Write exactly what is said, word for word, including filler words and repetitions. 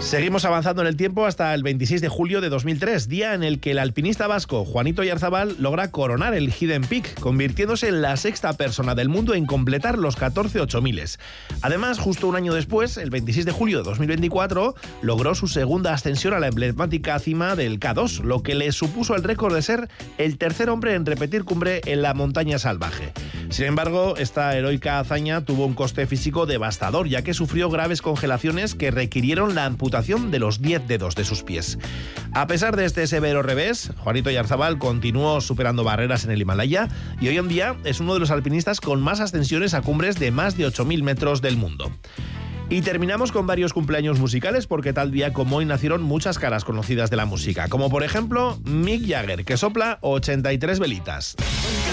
Seguimos avanzando en el tiempo hasta el veintiséis de julio de dos mil tres, día en el que el alpinista vasco Juanito Oyarzabal logra coronar el Hidden Peak, convirtiéndose en la sexta persona del mundo en completar los catorce ocho miles. Además, justo un año después, el veintiséis de julio de dos mil veinticuatro, logró su segunda ascensión a la emblemática cima del K dos, lo que le supuso el récord de ser el tercer hombre en repetir cumbre en la montaña salvaje. Sin embargo, esta heroica hazaña tuvo un coste físico devastador, ya que sufrió graves congelaciones que requirieron la amputación de los diez dedos de sus pies. A pesar de este severo revés, Juanito Oyarzabal continuó superando barreras en el Himalaya y hoy en día es uno de los alpinistas con más ascensiones a cumbres de más de ocho mil metros del mundo. Y terminamos con varios cumpleaños musicales, porque tal día como hoy nacieron muchas caras conocidas de la música, como por ejemplo Mick Jagger, que sopla ochenta y tres velitas.